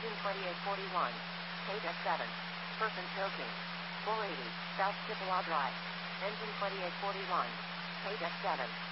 Engine 2841. Page F7. Person choking. 480, South Chippewa Drive. Engine 2841. Page F7.